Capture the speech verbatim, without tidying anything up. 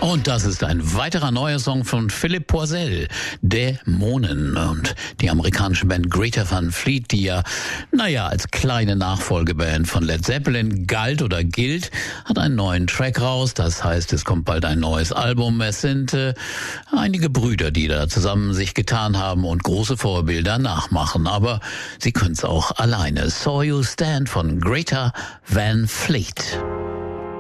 Und das ist ein weiterer neuer Song von Philipp Poisel, Dämonen. Und die amerikanische Band Greta Van Fleet, die ja, naja, als kleine Nachfolgeband von Led Zeppelin galt oder gilt, hat einen neuen Track raus. Das heißt, es kommt bald ein neues Album. Es sind äh, einige Brüder, die da zusammen sich getan haben und große Vorbilder nachmachen. Aber sie können es auch alleine. Saw You Stand von Greta Van Fleet.